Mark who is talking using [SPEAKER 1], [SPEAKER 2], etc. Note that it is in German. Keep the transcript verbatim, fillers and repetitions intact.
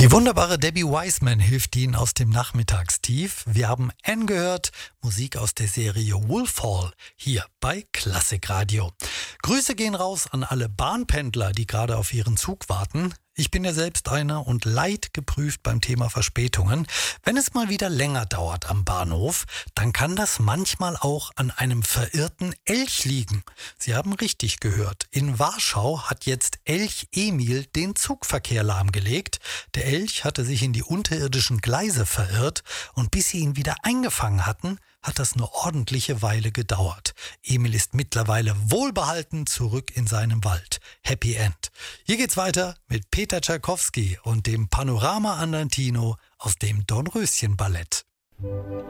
[SPEAKER 1] Die wunderbare Debbie Wiseman hilft Ihnen aus dem Nachmittagstief. Wir haben Anne gehört, Musik aus der Serie Wolf Hall, hier bei Klassikradio. Grüße gehen raus an alle Bahnpendler, die gerade auf ihren Zug warten. Ich bin ja selbst einer und leidgeprüft beim Thema Verspätungen. Wenn es mal wieder länger dauert am Bahnhof, dann kann das manchmal auch an einem verirrten Elch liegen. Sie haben richtig gehört. In Warschau hat jetzt Elch Emil den Zugverkehr lahmgelegt. Der Elch hatte sich in die unterirdischen Gleise verirrt und bis sie ihn wieder eingefangen hatten, hat das eine ordentliche Weile gedauert. Emil ist mittlerweile wohlbehalten zurück in seinem Wald. Happy End. Hier geht's weiter mit Peter Tschaikowski und dem Panorama Andantino aus dem Dornröschen-Ballett.